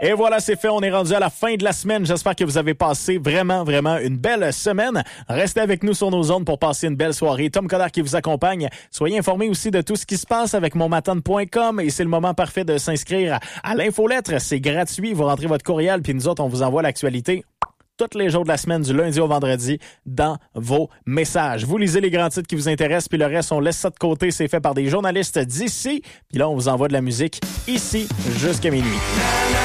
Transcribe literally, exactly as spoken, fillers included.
Et voilà, c'est fait. On est rendu à la fin de la semaine. J'espère que vous avez passé vraiment, vraiment une belle semaine. Restez avec nous sur nos ondes pour passer une belle soirée. Tom Collard qui vous accompagne. Soyez informés aussi de tout ce qui se passe avec mon matane point com et c'est le moment parfait de s'inscrire à l'infolettre. C'est gratuit. Vous rentrez votre courriel puis nous autres, on vous envoie l'actualité tous les jours de la semaine, du lundi au vendredi, dans vos messages. Vous lisez les grands titres qui vous intéressent, puis le reste, on laisse ça de côté. C'est fait par des journalistes d'ici. Puis là, on vous envoie de la musique ici jusqu'à minuit.